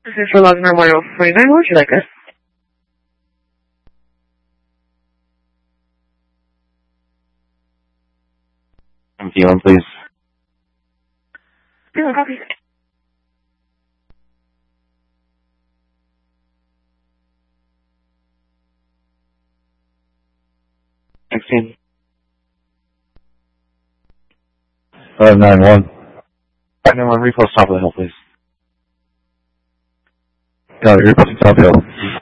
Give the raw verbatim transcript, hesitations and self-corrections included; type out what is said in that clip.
This is for Logan Memorial forty-nine. What would you like us? M P one, please. Zero copy. Sixteen. five nine one. five nine one, repost top of the hill, please. Got it, repost top of the hill.